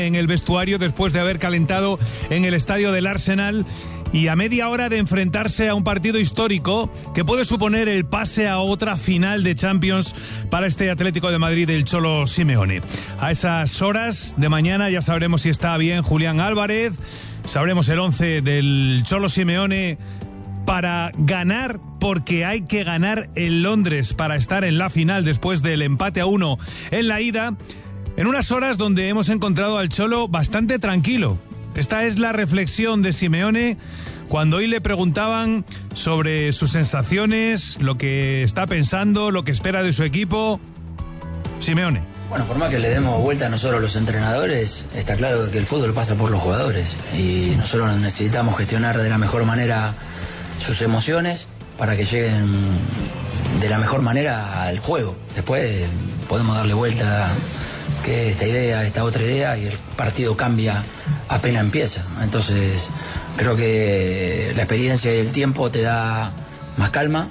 en el vestuario después de haber calentado en el estadio del Arsenal y a media hora de enfrentarse a un partido histórico que puede suponer el pase a otra final de Champions para este Atlético de Madrid del Cholo Simeone. A esas horas de mañana ya sabremos si está bien Julián Álvarez, sabremos el 11 del Cholo Simeone para ganar, porque hay que ganar en Londres para estar en la final después del empate a 1 en la ida. En unas horas donde hemos encontrado al Cholo bastante tranquilo. Esta es la reflexión de Simeone cuando hoy le preguntaban sobre sus sensaciones, lo que está pensando, lo que espera de su equipo. Simeone. Bueno, por más que le demos vuelta a nosotros los entrenadores, está claro que el fútbol pasa por los jugadores y nosotros necesitamos gestionar de la mejor manera sus emociones para que lleguen de la mejor manera al juego. Después podemos darle vuelta que esta idea, esta otra idea, y el partido cambia apenas empieza. Entonces creo que la experiencia y el tiempo te da más calma,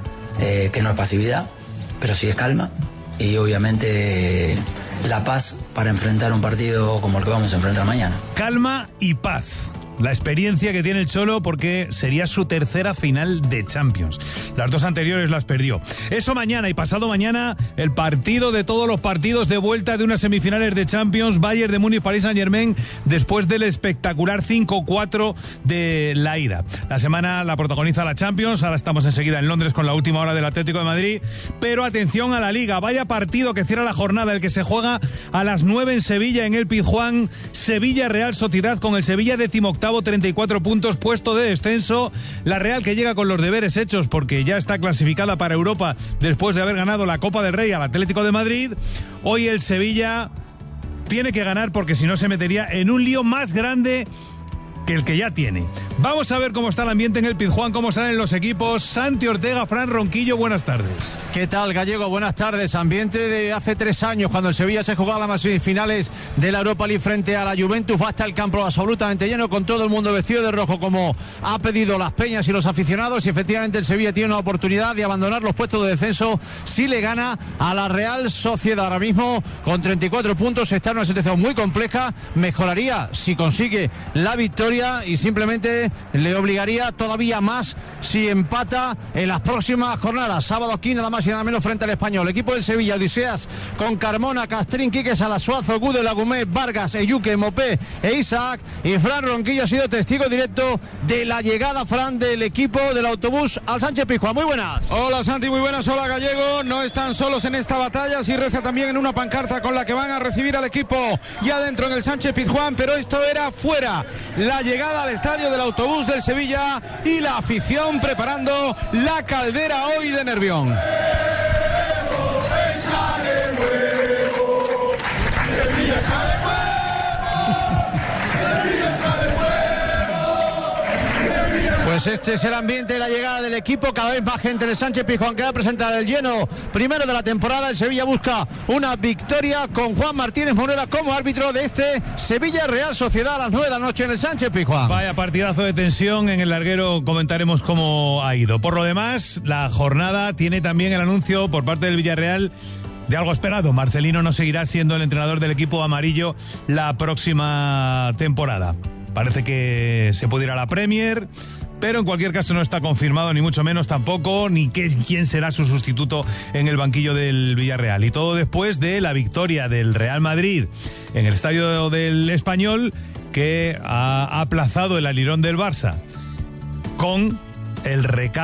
que no es pasividad, pero sí es calma, y obviamente la paz para enfrentar un partido como el que vamos a enfrentar mañana. Calma y paz. La experiencia que tiene el Cholo, porque sería su tercera final de Champions. Las dos anteriores las perdió. Eso mañana, y pasado mañana el partido de todos los partidos de vuelta de unas semifinales de Champions, Bayern de Múnich, Paris Saint-Germain, después del espectacular 5-4 de la ida. La semana la protagoniza la Champions, ahora estamos enseguida en Londres con la última hora del Atlético de Madrid, pero atención a la Liga, vaya partido que cierra la jornada, el que se juega a las 9 en Sevilla, en el Pizjuán. Sevilla Real Sociedad, con el Sevilla 18º, 34 puntos, puesto de descenso. La Real, que llega con los deberes hechos porque ya está clasificada para Europa después de haber ganado la Copa del Rey al Atlético de Madrid. Hoy el Sevilla tiene que ganar, porque si no se metería en un lío más grande que el que ya tiene. Vamos a ver cómo está el ambiente en el Pizjuán, cómo salen los equipos. Santi Ortega, Fran Ronquillo, buenas tardes. ¿Qué tal, Gallego? Buenas tardes. Ambiente de hace 3 años, cuando el Sevilla se jugaba las semifinales de la Europa League frente a la Juventus. Va hasta el campo absolutamente lleno, con todo el mundo vestido de rojo, como ha pedido las peñas y los aficionados. Y efectivamente el Sevilla tiene una oportunidad de abandonar los puestos de descenso si le gana a la Real Sociedad. Ahora mismo, con 34 puntos, está en una situación muy compleja. Mejoraría si consigue la victoria, y simplemente le obligaría todavía más si empata en las próximas jornadas. Sábado aquí, nada más y nada menos, frente al Español. Equipo del Sevilla, Odiseas, con Carmona, Castrín, Quique Salasuazo, Gude, Lagumé, Vargas, Eyuque, Mopé e Isaac. Y Fran Ronquillo ha sido testigo directo de la llegada, Fran, del equipo del autobús al Sánchez Pizjuán. Muy buenas. Hola, Santi, muy buenas. Hola, Gallego. No están solos en esta batalla. Sí reza también en una pancarta con la que van a recibir al equipo ya dentro en el Sánchez Pizjuán, pero esto era fuera. La llegada al estadio del autobús del Sevilla y la afición preparando la caldera hoy de Nervión. Pues este es el ambiente de la llegada del equipo. Cada vez más gente en el Sánchez Pizjuán, que va a presentar el lleno primero de la temporada. El Sevilla busca una victoria con Juan Martínez Monera como árbitro de este Sevilla Real Sociedad a las 9 de la noche en el Sánchez Pizjuán. Vaya partidazo de tensión en el larguero. Comentaremos cómo ha ido. Por lo demás, la jornada tiene también el anuncio por parte del Villarreal de algo esperado. Marcelino no seguirá siendo el entrenador del equipo amarillo la próxima temporada. Parece que se puede ir a la Premier, pero en cualquier caso no está confirmado, ni mucho menos tampoco, ni quién será su sustituto en el banquillo del Villarreal. Y todo después de la victoria del Real Madrid en el estadio del Español, que ha aplazado el alirón del Barça, con el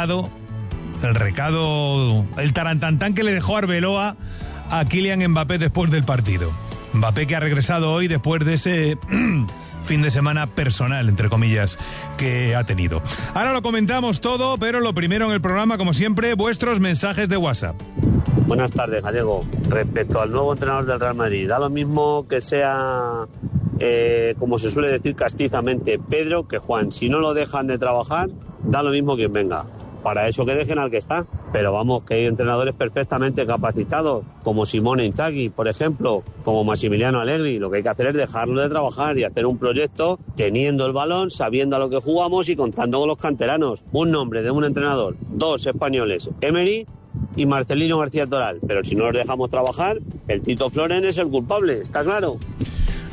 tarantantán que le dejó Arbeloa a Kylian Mbappé después del partido. Mbappé, que ha regresado hoy después de ese fin de semana personal, entre comillas, que ha tenido. Ahora lo comentamos todo, pero lo primero en el programa, como siempre, vuestros mensajes de WhatsApp. Buenas tardes, Gallego. Respecto al nuevo entrenador del Real Madrid, da lo mismo que sea, como se suele decir castizamente, Pedro que Juan. Si no lo dejan de trabajar, da lo mismo quien venga. Para eso que dejen al que está. Pero vamos, que hay entrenadores perfectamente capacitados, como Simone Inzaghi, por ejemplo, como Massimiliano Allegri. Lo que hay que hacer es dejarlo de trabajar y hacer un proyecto teniendo el balón, sabiendo a lo que jugamos y contando con los canteranos. Un nombre de un entrenador, 2 españoles, Emery y Marcelino García Toral. Pero si no los dejamos trabajar, el Tito Floren es el culpable, está claro.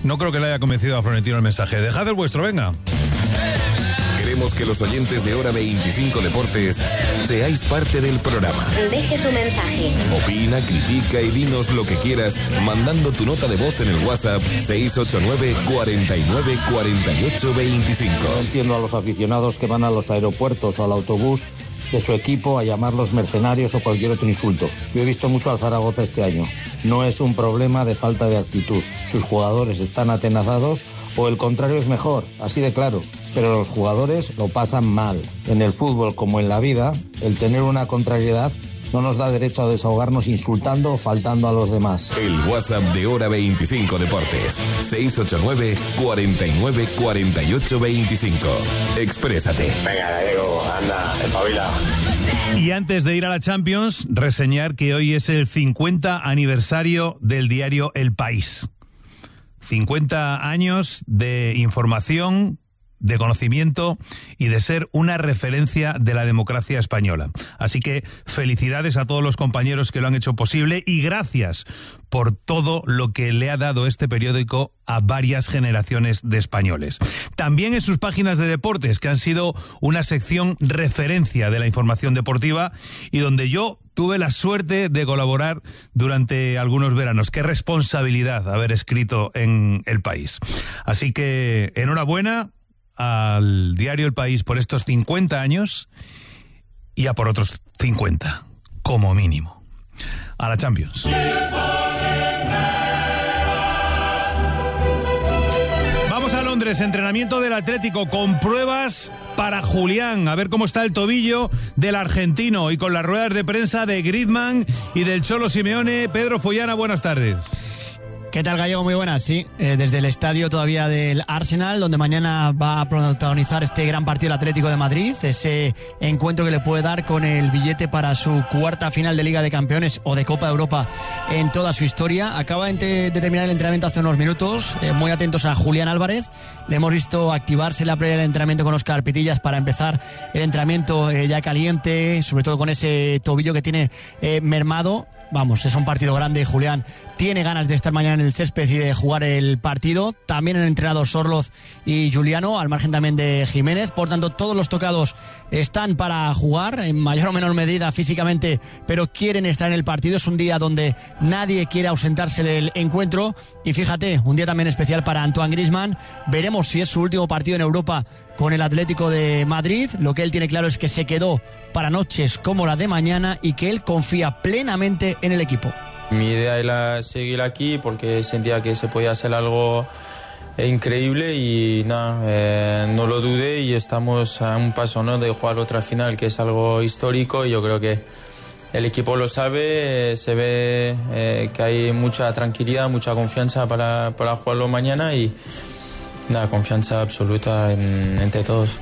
no creo que le haya convencido a Florentino el mensaje. Dejad el vuestro, venga. Queremos que los oyentes de Hora 25 Deportes seáis parte del programa. Deje tu mensaje. Opina, critica y dinos lo que quieras mandando tu nota de voz en el WhatsApp 689 49 48 25. No entiendo a los aficionados que van a los aeropuertos o al autobús de su equipo a llamarlos mercenarios o cualquier otro insulto. Yo he visto mucho al Zaragoza este año. No es un problema de falta de actitud. Sus jugadores están atenazados o el contrario es mejor, así de claro. Pero los jugadores lo pasan mal. En el fútbol, como en la vida, el tener una contrariedad no nos da derecho a desahogarnos insultando o faltando a los demás. El WhatsApp de Hora 25 Deportes. 689 49 48 25. Exprésate. Venga, Gallego, anda, espabila. Y antes de ir a la Champions, reseñar que hoy es el 50 aniversario del diario El País. 50 años de información, de conocimiento y de ser una referencia de la democracia española. Así que felicidades a todos los compañeros que lo han hecho posible y gracias por todo lo que le ha dado este periódico a varias generaciones de españoles. También en sus páginas de deportes, que han sido una sección referencia de la información deportiva y donde yo tuve la suerte de colaborar durante algunos veranos. Qué responsabilidad haber escrito en El País. Así que enhorabuena al diario El País por estos 50 años y a por otros 50, como mínimo. A la Champions. Vamos a Londres, entrenamiento del Atlético con pruebas para Julián, a ver cómo está el tobillo del argentino y con las ruedas de prensa de Griezmann y del Cholo Simeone. Pedro Follana, buenas tardes. ¿Qué tal, Gallego? Muy buenas, sí. Desde el estadio todavía del Arsenal, donde mañana va a protagonizar este gran partido el Atlético de Madrid, ese encuentro que le puede dar con el billete para su cuarta final de Liga de Campeones o de Copa de Europa en toda su historia. Acaba de terminar el entrenamiento hace unos minutos, muy atentos a Julián Álvarez. Le hemos visto activarse la previa del entrenamiento con Óscar Pitillas para empezar el entrenamiento ya caliente, sobre todo con ese tobillo que tiene mermado. Vamos, es un partido grande. Julián tiene ganas de estar mañana en el césped y de jugar el partido. También han entrenado Sorloz y Juliano, al margen también de Jiménez. Por tanto, todos los tocados están para jugar, en mayor o menor medida físicamente, pero quieren estar en el partido. Es un día donde nadie quiere ausentarse del encuentro. Y fíjate, un día también especial para Antoine Griezmann. Veremos si es su último partido en Europa con el Atlético de Madrid. Lo que él tiene claro es que se quedó para noches como la de mañana y que él confía plenamente en el equipo. Mi idea era seguir aquí porque sentía que se podía hacer algo increíble y nada, no lo dudé y estamos a un paso, ¿no?, de jugar otra final, que es algo histórico, y yo creo que el equipo lo sabe, se ve que hay mucha tranquilidad, mucha confianza para jugarlo mañana y nada, confianza absoluta entre todos.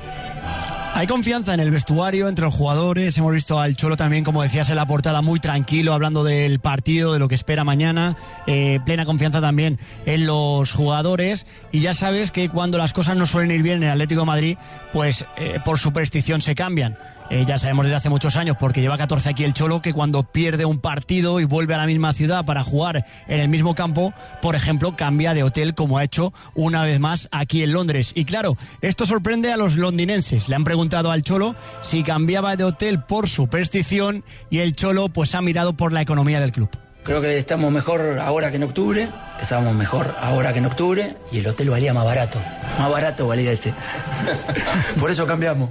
Hay confianza en el vestuario, entre los jugadores. Hemos visto al Cholo también, como decías en la portada, muy tranquilo, hablando del partido, de lo que espera mañana. Plena confianza también en los jugadores. Y ya sabes que cuando las cosas no suelen ir bien en el Atlético de Madrid, pues por superstición se cambian. Ya sabemos desde hace muchos años, porque lleva 14 aquí el Cholo, que cuando pierde un partido y vuelve a la misma ciudad para jugar en el mismo campo, por ejemplo, cambia de hotel, como ha hecho una vez más aquí en Londres. Y claro, esto sorprende a los londinenses. Le han preguntado al Cholo si cambiaba de hotel por superstición y el Cholo pues ha mirado por la economía del club. Creo que estamos mejor ahora que en octubre. Estábamos mejor ahora que en octubre y el hotel valía más barato. Más barato valía este. Por eso cambiamos.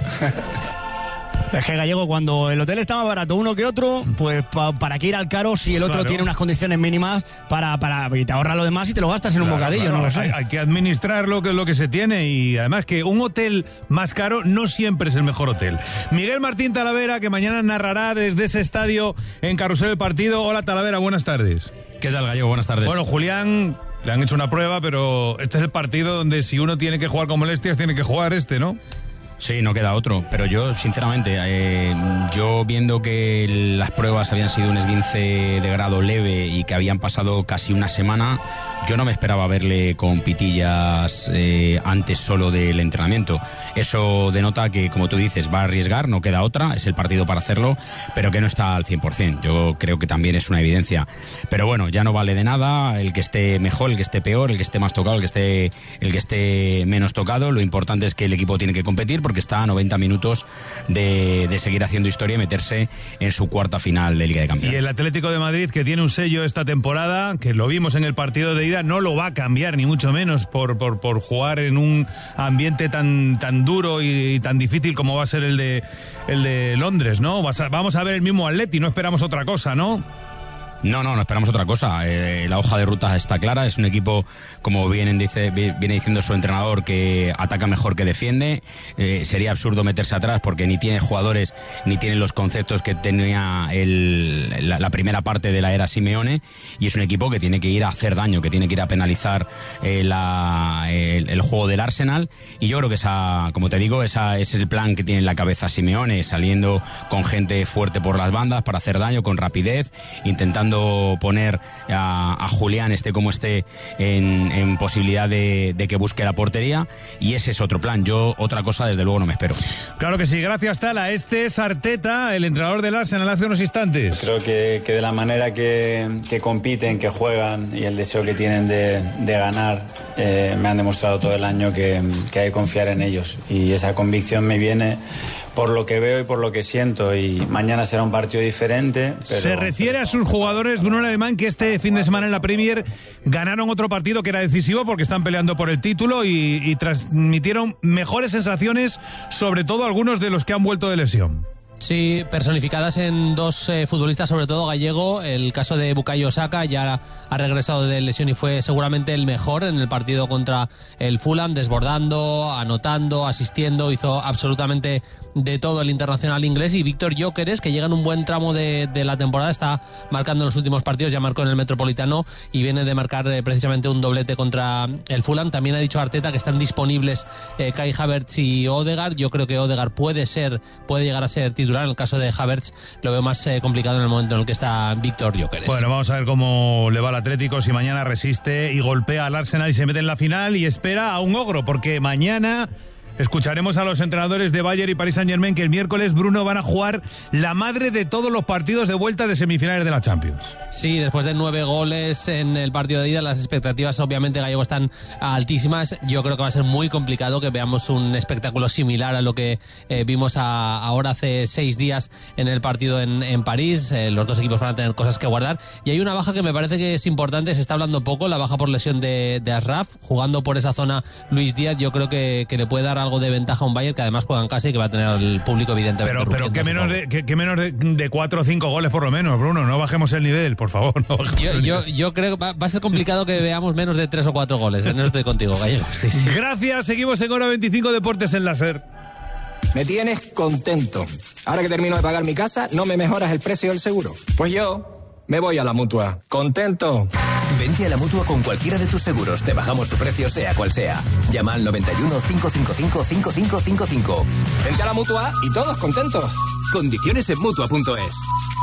Es que, Gallego, cuando el hotel está más barato uno que otro, pues ¿para qué ir al caro si el otro tiene unas condiciones mínimas para y te ahorras lo demás y te lo gastas en un bocadillo? No lo sé. Hay que administrar lo que se tiene, y además que un hotel más caro no siempre es el mejor hotel. Miguel Martín Talavera, que mañana narrará desde ese estadio en Carrusel el partido. Hola, Talavera, buenas tardes. ¿Qué tal, Gallego? Buenas tardes. Bueno, Julián, le han hecho una prueba, pero este es el partido donde si uno tiene que jugar con molestias, tiene que jugar ¿no? Sí, no queda otro, pero yo, sinceramente, yo viendo que las pruebas habían sido un esguince de grado leve y que habían pasado casi una semana, yo no me esperaba verle con pitillas antes solo del entrenamiento. Eso denota que, como tú dices, va a arriesgar, no queda otra, es el partido para hacerlo, pero que no está al 100%. Yo creo que también es una evidencia. Pero bueno, ya no vale de nada el que esté mejor, el que esté peor, el que esté más tocado, el que esté menos tocado. Lo importante es que el equipo tiene que competir porque está a 90 minutos de seguir haciendo historia y meterse en su cuarta final de Liga de Campeones. Y el Atlético de Madrid, que tiene un sello esta temporada, que lo vimos en el partido de ida, no lo va a cambiar, ni mucho menos, por jugar en un ambiente tan duro y tan difícil como va a ser el de Londres, ¿no? Vamos a ver el mismo Atleti, no esperamos otra cosa, ¿no? No esperamos otra cosa. La hoja de ruta está clara. Es un equipo, como viene diciendo su entrenador, que ataca mejor que defiende. Sería absurdo meterse atrás porque ni tiene jugadores ni tiene los conceptos que tenía la primera parte de la era Simeone, y es un equipo que tiene que ir a hacer daño, que tiene que ir a penalizar el juego del Arsenal, y yo creo que como te digo, ese es el plan que tiene en la cabeza Simeone, saliendo con gente fuerte por las bandas para hacer daño con rapidez, intentando poner a Julián, esté como esté, en posibilidad de que busque la portería, y ese es otro plan. Yo otra cosa desde luego no me espero. Claro que sí, gracias Tala. Este es Arteta, el entrenador del Arsenal, hace unos instantes. Creo que de la manera que compiten, que juegan y el deseo que tienen de ganar, me han demostrado todo el año que hay que confiar en ellos, y esa convicción me viene por lo que veo y por lo que siento, y mañana será un partido diferente. Se refiere a sus jugadores, Bruno Alemán, que este fin de semana en la Premier ganaron otro partido que era decisivo porque están peleando por el título y transmitieron mejores sensaciones, sobre todo algunos de los que han vuelto de lesión. Sí, personificadas en dos futbolistas, sobre todo Gallego. El caso de Bukayo Saka, ya ha regresado de lesión y fue seguramente el mejor en el partido contra el Fulham, desbordando, anotando, asistiendo, hizo absolutamente de todo el internacional inglés. Y Víctor Gyökeres, que llega en un buen tramo de la temporada, está marcando en los últimos partidos, ya marcó en el Metropolitano y viene de marcar precisamente un doblete contra el Fulham. También ha dicho Arteta que están disponibles Kai Havertz y Odegaard. Yo creo que Odegaard puede llegar a ser titular. En el caso de Havertz lo veo más complicado en el momento en el que está Víctor Gyökeres. Bueno, vamos a ver cómo le va al Atlético, si mañana resiste y golpea al Arsenal y se mete en la final y espera a un ogro, porque mañana escucharemos a los entrenadores de Bayern y Paris Saint-Germain, que el miércoles, Bruno, van a jugar la madre de todos los partidos de vuelta de semifinales de la Champions. Sí, después de 9 goles en el partido de ida, las expectativas obviamente, Gallego, están altísimas. Yo creo que va a ser muy complicado que veamos un espectáculo similar a lo que vimos ahora hace 6 días en el partido en París. Los dos equipos van a tener cosas que guardar. Y hay una baja que me parece que es importante, se está hablando poco, la baja por lesión de Achraf. Jugando por esa zona Luis Díaz, yo creo que le puede dar algo de ventaja a un Bayern que además juega en casa y que va a tener al público evidentemente. Pero que menos de 4 o 5 goles por lo menos, Bruno, no bajemos el nivel, por favor. No yo creo que va a ser complicado que veamos menos de 3 o 4 goles. En eso estoy contigo, Gallego. Sí. Gracias, seguimos en Hora 25 Deportes en la SER. Me tienes contento. Ahora que termino de pagar mi casa, ¿no me mejoras el precio del seguro? Pues yo me voy a la Mutua. ¡Contento! Vente a la Mutua con cualquiera de tus seguros. Te bajamos su precio, sea cual sea. Llama al 91 555 5555. Vente a la Mutua y todos contentos. Condiciones en Mutua.es.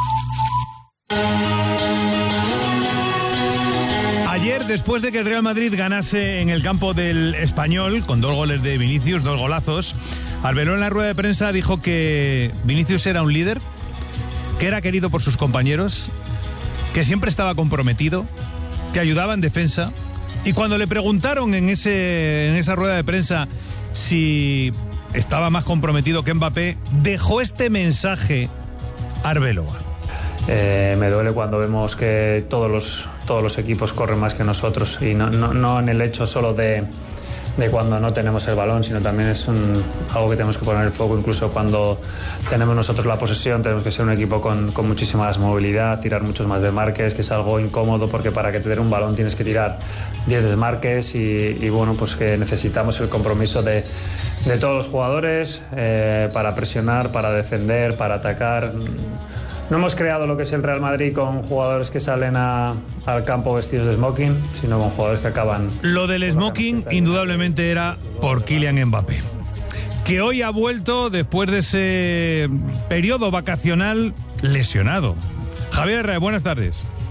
Ayer, después de que el Real Madrid ganase en el campo del Español, con 2 goles de Vinicius, 2 golazos, Arbeloa en la rueda de prensa dijo que Vinicius era un líder, que era querido por sus compañeros, que siempre estaba comprometido, que ayudaba en defensa. Y cuando le preguntaron en esa rueda de prensa si estaba más comprometido que Mbappé, dejó este mensaje Arbeloa. Me duele cuando vemos que todos los equipos corren más que nosotros, y no en el hecho solo de cuando no tenemos el balón, sino también es algo que tenemos que poner el foco. Incluso cuando tenemos nosotros la posesión, tenemos que ser un equipo con muchísima más movilidad, tirar muchos más desmarques, que es algo incómodo porque para que te den un balón tienes que tirar 10 desmarques y bueno, pues que necesitamos el compromiso de todos los jugadores para presionar, para defender, para atacar. No hemos creado lo que es el Real Madrid con jugadores que salen al campo vestidos de smoking, sino con jugadores que acaban... Lo del smoking indudablemente era por Kylian Mbappé, que hoy ha vuelto después de ese periodo vacacional lesionado. Javier Herrera, buenas tardes.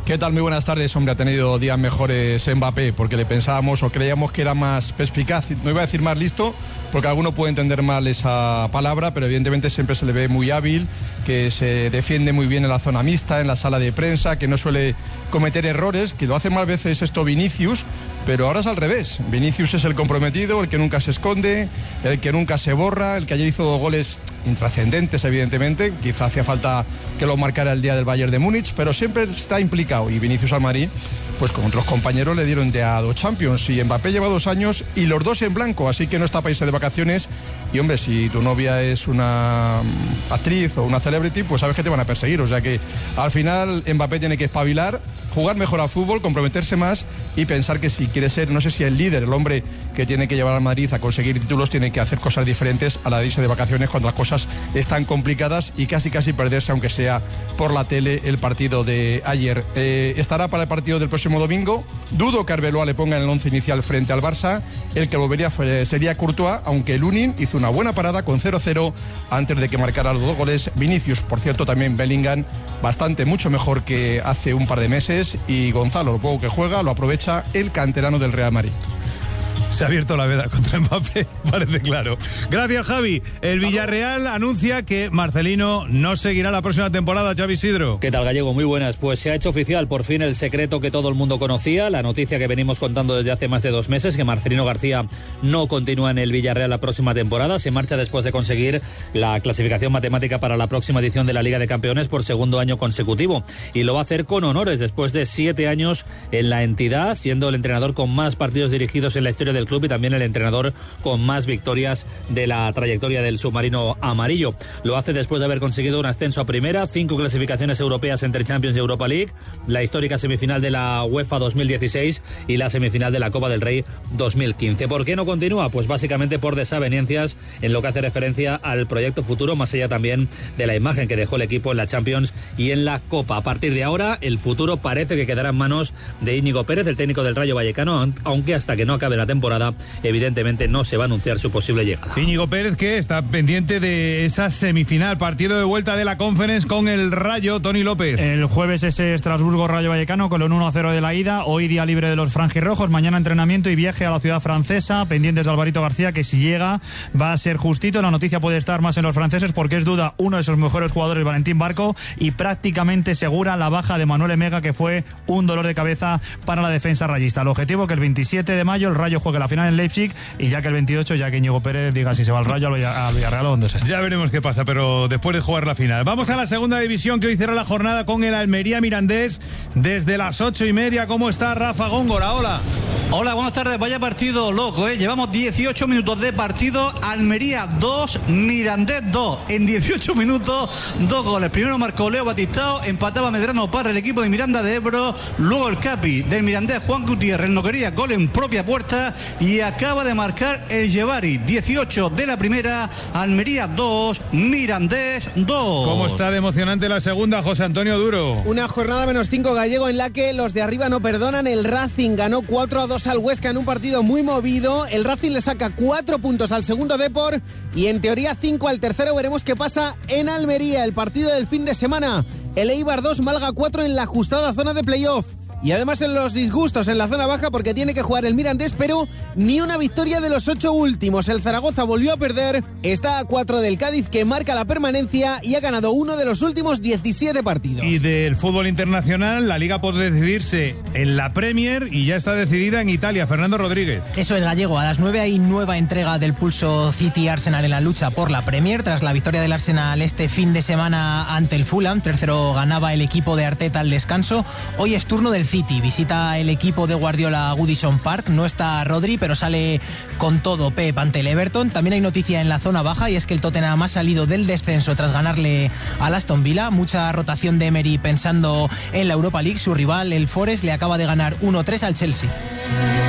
¿Qué tal? Muy buenas tardes. Hombre, ha tenido días mejores Mbappé, porque le pensábamos o creíamos que era más perspicaz, no iba a decir más listo, porque alguno puede entender mal esa palabra, pero evidentemente siempre se le ve muy hábil, que se defiende muy bien en la zona mixta, en la sala de prensa, que no suele cometer errores, que lo hace más veces esto Vinicius, pero ahora es al revés. Vinicius es el comprometido, el que nunca se esconde, el que nunca se borra, el que ayer hizo goles intrascendentes, evidentemente, quizá hacía falta que lo marcara el día del Bayern de Múnich, pero siempre está implicado, y Vinicius al Madrid, pues con otros compañeros le dieron ya 2 Champions, y Mbappé lleva 2 años y los 2 en blanco, así que no está para irse de vacaciones. Y hombre, si tu novia es una actriz o una celebrity, pues sabes que te van a perseguir, o sea que al final Mbappé tiene que espabilar, jugar mejor al fútbol, comprometerse más y pensar que si quiere ser, no sé si el líder, el hombre que tiene que llevar al Madrid a conseguir títulos, tiene que hacer cosas diferentes a la de irse de vacaciones cuando las cosas están complicadas y casi perderse, aunque sea por la tele, el partido de ayer. Estará para el partido del próximo domingo. Dudo que Arbeloa le ponga en el 11 inicial frente al Barça. El que volvería sería Courtois, aunque Lunin hizo una buena parada con 0-0 antes de que marcara los 2 goles Vinicius. Por cierto, también Bellingham mucho mejor que hace un par de meses, y Gonzalo, lo poco que juega, lo aprovecha el canterano del Real Madrid. Se ha abierto la veda contra Mbappé, parece claro. Gracias, Javi. El Villarreal anuncia que Marcelino no seguirá la próxima temporada. Xavi Isidro. ¿Qué tal, Gallego? Muy buenas. Pues se ha hecho oficial por fin el secreto que todo el mundo conocía, la noticia que venimos contando desde hace más de 2 meses, que Marcelino García no continúa en el Villarreal la próxima temporada. Se marcha después de conseguir la clasificación matemática para la próxima edición de la Liga de Campeones por 2º año consecutivo. Y lo va a hacer con honores después de 7 años en la entidad, siendo el entrenador con más partidos dirigidos en la historia del club y también el entrenador con más victorias de la trayectoria del submarino amarillo. Lo hace después de haber conseguido un ascenso a primera, 5 clasificaciones europeas entre Champions y Europa League, la histórica semifinal de la UEFA 2016 y la semifinal de la Copa del Rey 2015. ¿Por qué no continúa? Pues básicamente por desavenencias en lo que hace referencia al proyecto futuro, más allá también de la imagen que dejó el equipo en la Champions y en la Copa. A partir de ahora, el futuro parece que quedará en manos de Íñigo Pérez, el técnico del Rayo Vallecano, aunque hasta que no acabe la temporada, evidentemente no se va a anunciar su posible llegada. Íñigo Pérez, que está pendiente de esa semifinal, partido de vuelta de la Conference con el Rayo. Tony López. El jueves ese Estrasburgo-Rayo Vallecano con el 1-0 de la ida. Hoy día libre de los franjirrojos. Mañana entrenamiento y viaje a la ciudad francesa. Pendientes de Alvarito García, que si llega va a ser justito. La noticia puede estar más en los franceses porque es duda uno de sus mejores jugadores, Valentín Barco, y prácticamente segura la baja de Manuel Emega, que fue un dolor de cabeza para la defensa rayista. El objetivo que el 27 de mayo el Rayo juegue la final en Leipzig, y ya que el 28, ya que Íñigo Pérez diga si se va al Rayo, al Villarreal o donde sea. Ya veremos qué pasa, pero después de jugar la final. Vamos a la segunda división, que hoy cierra la jornada con el Almería Mirandés desde las 8:30. ¿Cómo está Rafa Góngora? Hola. Hola, buenas tardes. Vaya partido loco, ¿eh? Llevamos 18 minutos de partido. Almería 2, Mirandés 2. En 18 minutos, 2 goles. Primero marcó Leo Batistao, empataba Medrano para el equipo de Miranda de Ebro. Luego el capi del Mirandés, Juan Gutiérrez, no quería gol en propia puerta y acaba de marcar el Yevari. 18 de la primera, Almería 2, Mirandés 2. ¿Cómo está de emocionante la segunda, José Antonio Duro? Una jornada -5, Gallego, en la que los de arriba no perdonan. El Racing ganó 4-2 al Huesca en un partido muy movido. El Racing le saca 4 puntos al segundo Depor y en teoría 5 al tercero. Veremos qué pasa en Almería. El partido del fin de semana, el Eibar 2, Málaga 4 en la ajustada zona de playoff. Y además en los disgustos en la zona baja, porque tiene que jugar el Mirandés, pero ni una victoria de los 8 últimos. El Zaragoza volvió a perder, está a 4 del Cádiz, que marca la permanencia, y ha ganado uno de los últimos 17 partidos. Y del fútbol internacional, la Liga puede decidirse en la Premier y ya está decidida en Italia. Fernando Rodríguez. Eso es, Gallego. A las 9 hay nueva entrega del pulso City-Arsenal en la lucha por la Premier, tras la victoria del Arsenal este fin de semana ante el Fulham. 3-0 ganaba el equipo de Arteta al descanso. Hoy es turno del City. Visita el equipo de Guardiola Goodison Park. No está Rodri, pero sale con todo Pep ante el Everton. También hay noticia en la zona baja, y es que el Tottenham ha salido del descenso tras ganarle al Aston Villa. Mucha rotación de Emery pensando en la Europa League. Su rival, el Forest, le acaba de ganar 1-3 al Chelsea.